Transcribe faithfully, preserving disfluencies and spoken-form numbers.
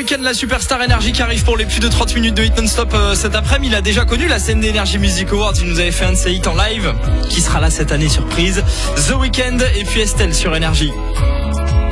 Weeknd, la superstar Énergie qui arrive pour les plus de trente minutes de hit non-stop euh, cet après-midi. Il a déjà connu la scène d'Energy Music Awards. Il nous avait fait un de ses hits en live. Qui sera là cette année, surprise. The Weeknd et puis Estelle sur Énergie.